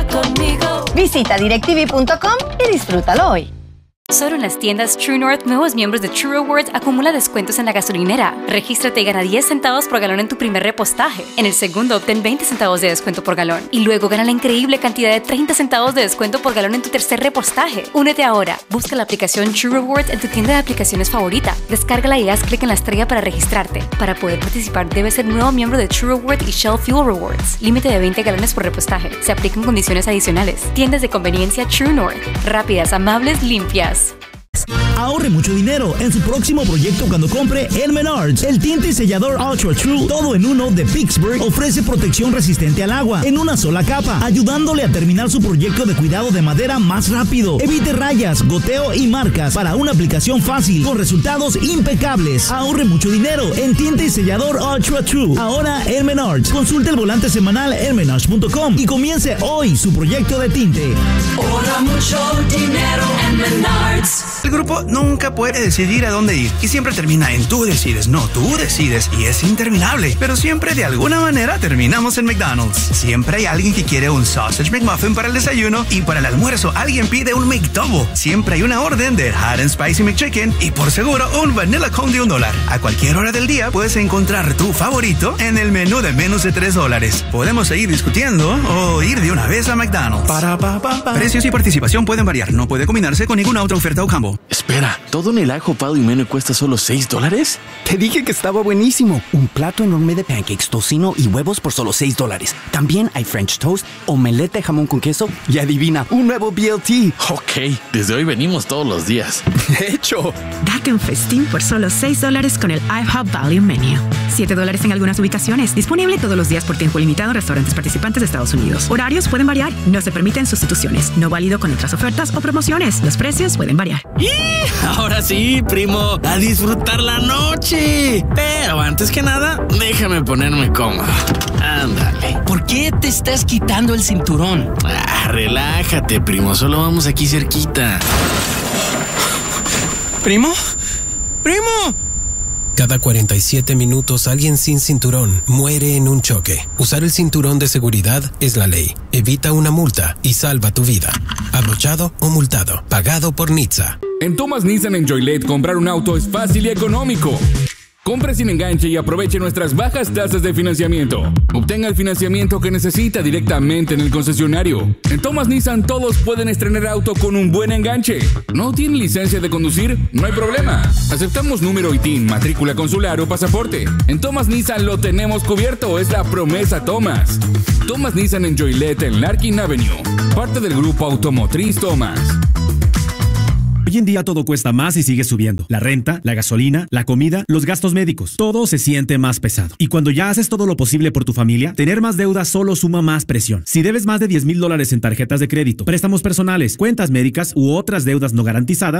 conmigo. Visita directv.com y disfrútalo hoy. Solo en las tiendas True North, nuevos miembros de True Rewards acumula descuentos en la gasolinera. Regístrate y gana 10 centavos por galón en tu primer repostaje. En el segundo, obtén 20 centavos de descuento por galón. Y luego gana la increíble cantidad de 30 centavos de descuento por galón en tu tercer repostaje. Únete ahora. Busca la aplicación True Rewards en tu tienda de aplicaciones favorita. Descárgala y haz clic en la estrella para registrarte. Para poder participar, debes ser nuevo miembro de True Rewards y Shell Fuel Rewards. Límite de 20 galones por repostaje. Se aplican condiciones adicionales. Tiendas de conveniencia True North. Rápidas, amables, limpias. Ahorre mucho dinero en su próximo proyecto cuando compre en Menards. El tinte y sellador Ultra True todo en uno de Pittsburgh ofrece protección resistente al agua en una sola capa, ayudándole a terminar su proyecto de cuidado de madera más rápido. Evite rayas, goteo y marcas para una aplicación fácil con resultados impecables. Ahorre mucho dinero en tinte y sellador Ultra True ahora en Menards. Consulte el volante semanal en menards.com y comience hoy su proyecto de tinte. Ahorra mucho dinero en Menards. El grupo nunca puede decidir a dónde ir y siempre termina en tú decides, no, tú decides y es interminable. Pero siempre de alguna manera terminamos en McDonald's. Siempre hay alguien que quiere un Sausage McMuffin para el desayuno y para el almuerzo alguien pide un McDouble. Siempre hay una orden de Hot and Spicy McChicken y por seguro un Vanilla Cone de $1. A cualquier hora del día puedes encontrar tu favorito en el menú de menos de $3. Podemos seguir discutiendo o ir de una vez a McDonald's. Precios y participación pueden variar. No puede combinarse con ninguna otra oferta o combo. Espera, ¿todo en el ajo Pado y Menú cuesta solo $6? Te dije que estaba buenísimo. Un plato enorme de pancakes, tocino y huevos por solo $6. También hay French toast, omelette de jamón con queso y adivina, un nuevo BLT. Ok, desde hoy venimos todos los días. De hecho, date un festín por solo $6 con el IHOP Value Menu. $7 en algunas ubicaciones. Disponible todos los días por tiempo limitado en restaurantes participantes de Estados Unidos. Horarios pueden variar. No se permiten sustituciones. No válido con otras ofertas o promociones. Los precios pueden variar. Ahora sí, primo, a disfrutar la noche. Pero antes que nada, déjame ponerme cómodo. Ándale. ¿Por qué te estás quitando el cinturón? Relájate, primo. Solo vamos aquí cerquita. ¿Primo? ¡Primo! Cada 47 minutos alguien sin cinturón muere en un choque. Usar el cinturón de seguridad es la ley. Evita una multa y salva tu vida. Abrochado o multado. Pagado por NHTSA. En Thomas Nissan en Joliet comprar un auto es fácil y económico. Compre sin enganche y aproveche nuestras bajas tasas de financiamiento. Obtenga el financiamiento que necesita directamente en el concesionario. En Thomas Nissan todos pueden estrenar auto con un buen enganche. ¿No tiene licencia de conducir? No hay problema. Aceptamos número y TIN, matrícula consular o pasaporte. En Thomas Nissan lo tenemos cubierto. Es la promesa Thomas. Thomas Nissan en Joliet en Larkin Avenue. Parte del grupo automotriz Thomas. Hoy en día todo cuesta más y sigue subiendo. La renta, la gasolina, la comida, los gastos médicos. Todo se siente más pesado. Y cuando ya haces todo lo posible por tu familia, tener más deuda solo suma más presión. Si debes más de $10,000 en tarjetas de crédito, préstamos personales, cuentas médicas u otras deudas no garantizadas,